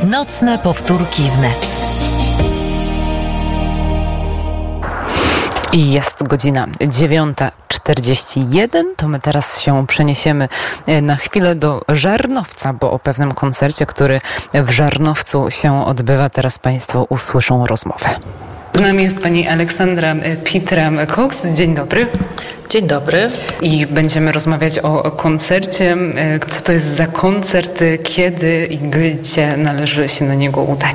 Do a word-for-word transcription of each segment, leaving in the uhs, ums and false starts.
Nocne powtórki wnet. I jest godzina dziewiąta czterdzieści jeden, to my teraz się przeniesiemy na chwilę do Żarnowca, bo o pewnym koncercie, który w Żarnowcu się odbywa, teraz Państwo usłyszą rozmowę. Z nami jest pani Aleksandra Pitram-Cox. Dzień dobry. Dzień dobry. I będziemy rozmawiać o koncercie. Co to jest za koncert, kiedy i gdzie należy się na niego udać?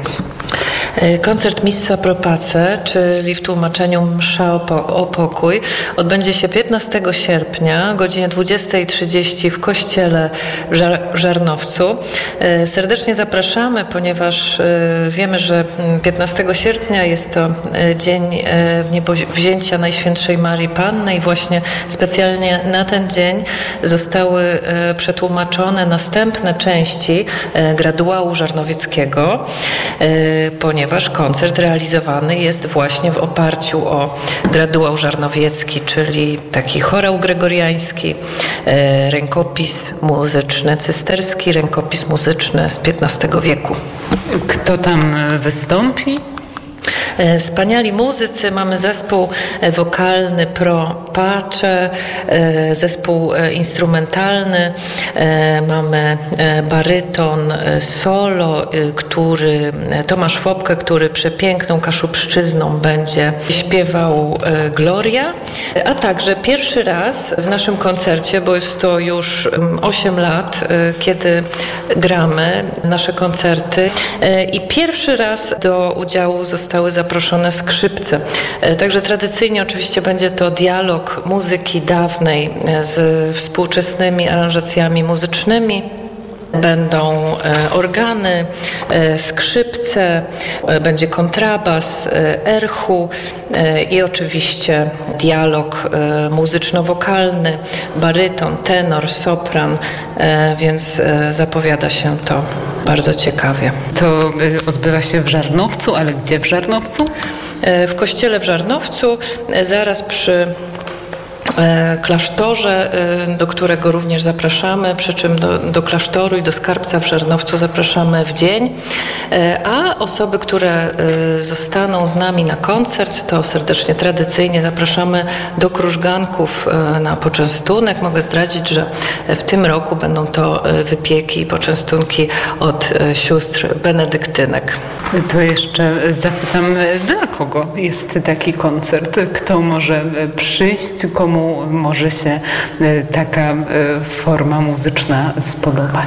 Koncert Missa Pro Pace, czyli w tłumaczeniu Msza o, po, o pokój, odbędzie się piętnastego sierpnia o godzinie dwudziestej trzydzieści w kościele w Żar- Żarnowcu. Serdecznie zapraszamy, ponieważ wiemy, że piętnastego sierpnia jest to dzień wniebowzięcia Najświętszej Marii Panny i właśnie specjalnie na ten dzień zostały przetłumaczone następne części graduału żarnowieckiego, ponieważ koncert realizowany jest właśnie w oparciu o graduał żarnowiecki, czyli taki chorał gregoriański, rękopis muzyczny cysterski, rękopis muzyczny z piętnastego wieku. Kto tam wystąpi? Wspaniali muzycy. Mamy zespół wokalny Pro Pace, zespół instrumentalny, mamy baryton solo, który Tomasz Fopke, który przepiękną kaszubszczyzną będzie śpiewał Gloria, a także pierwszy raz w naszym koncercie, bo jest to już osiem lat, kiedy gramy nasze koncerty i pierwszy raz do udziału zostały zaproszone skrzypce. Także tradycyjnie oczywiście będzie to dialog muzyki dawnej z współczesnymi aranżacjami muzycznymi. Będą organy, skrzypce, będzie kontrabas, erhu i oczywiście dialog muzyczno-wokalny, baryton, tenor, sopran, więc zapowiada się to bardzo ciekawie. To odbywa się w Żarnowcu, ale gdzie w Żarnowcu? W kościele w Żarnowcu, zaraz przy klasztorze, do którego również zapraszamy, przy czym do, do klasztoru i do skarbca w Żarnowcu zapraszamy w dzień, a osoby, które zostaną z nami na koncert, to serdecznie, tradycyjnie zapraszamy do Krużganków na poczęstunek. Mogę zdradzić, że w tym roku będą to wypieki i poczęstunki od sióstr benedyktynek. To jeszcze zapytam, dla kogo jest taki koncert? Kto może przyjść, komu może się taka forma muzyczna spodobać?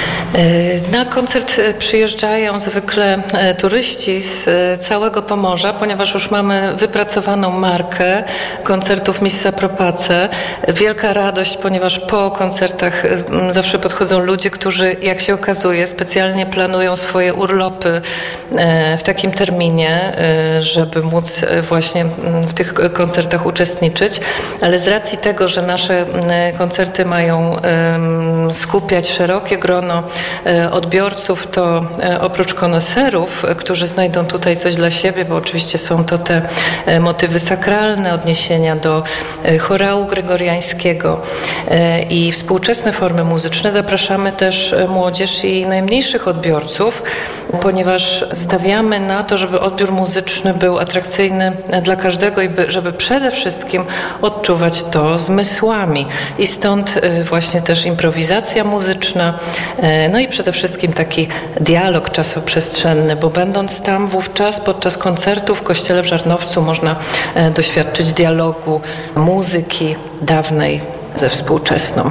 Na koncert przyjeżdżają zwykle turyści z całego Pomorza, ponieważ już mamy wypracowaną markę koncertów Missa Pro Pace. Wielka radość, ponieważ po koncertach zawsze podchodzą ludzie, którzy, jak się okazuje, specjalnie planują swoje urlopy w takim terminie, żeby móc właśnie w tych koncertach uczestniczyć, ale z racji tego, że nasze koncerty mają skupiać szerokie grono odbiorców, to oprócz koneserów, którzy znajdą tutaj coś dla siebie, bo oczywiście są to te motywy sakralne, odniesienia do chorału gregoriańskiego i współczesne formy muzyczne, zapraszamy też młodzież i najmniejszych odbiorców, ponieważ stawiamy na to, żeby odbiór muzyczny był atrakcyjny dla każdego i by, żeby przede wszystkim odczuwać to zmysłami. I stąd właśnie też improwizacja muzyczna, no i przede wszystkim taki dialog czasoprzestrzenny, bo będąc tam wówczas podczas koncertu w kościele w Żarnowcu można doświadczyć dialogu muzyki dawnej ze współczesną.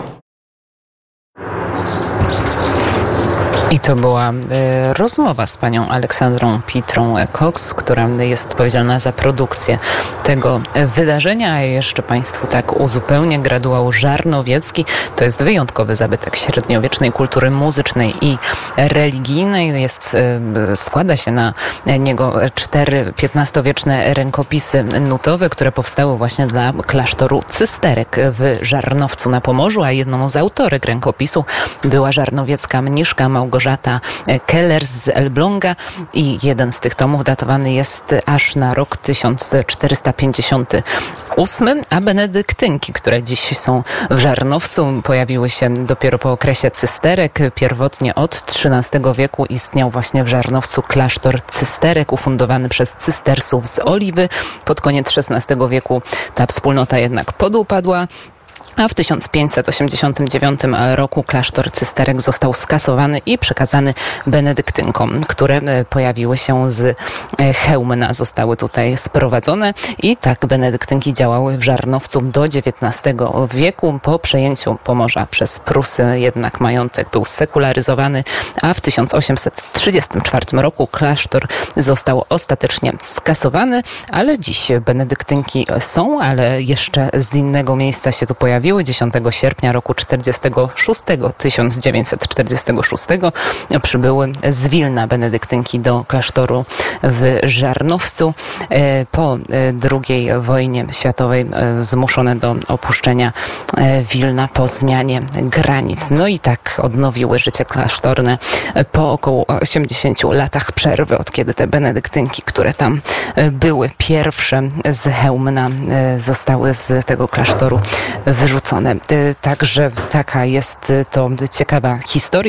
I to była y, rozmowa z panią Aleksandrą Pitrą-Cox, która jest odpowiedzialna za produkcję tego wydarzenia. A jeszcze państwu tak uzupełnię, graduał żarnowiecki to jest wyjątkowy zabytek średniowiecznej kultury muzycznej i religijnej. Jest, y, składa się na niego cztery piętnastowieczne rękopisy nutowe, które powstały właśnie dla klasztoru cysterek w Żarnowcu na Pomorzu, a jedną z autorek rękopisu była żarnowiecka mniszka Małgorzata Małgorzata Keller z Elbląga i jeden z tych tomów datowany jest aż na rok tysiąc czterysta pięćdziesiąty ósmy, a benedyktynki, które dziś są w Żarnowcu, pojawiły się dopiero po okresie cysterek. Pierwotnie od trzynastego wieku istniał właśnie w Żarnowcu klasztor cysterek ufundowany przez cystersów z Oliwy. Pod koniec szesnastego wieku ta wspólnota jednak podupadła, a w tysiąc pięćset osiemdziesiątym dziewiątym roku klasztor cysterek został skasowany i przekazany benedyktynkom, które pojawiły się z Chełmna, zostały tutaj sprowadzone i tak benedyktynki działały w Żarnowcu do dziewiętnastego wieku. Po przejęciu Pomorza przez Prusy jednak majątek był sekularyzowany, a w tysiąc osiemset trzydziestym czwartym roku klasztor został ostatecznie skasowany, ale dziś benedyktynki są, ale jeszcze z innego miejsca się tu pojawiły. dziesiątego sierpnia roku czterdziestego szóstego, tysiąc dziewięćset czterdziestego szóstego przybyły z Wilna benedyktynki do klasztoru w Żarnowcu. Po drugiej wojnie światowej zmuszone do opuszczenia Wilna po zmianie granic. No i tak odnowiły życie klasztorne po około osiemdziesięciu latach przerwy, od kiedy te benedyktynki, które tam były pierwsze z Chełmna, zostały z tego klasztoru wyrzucone. Także taka jest to ciekawa historia.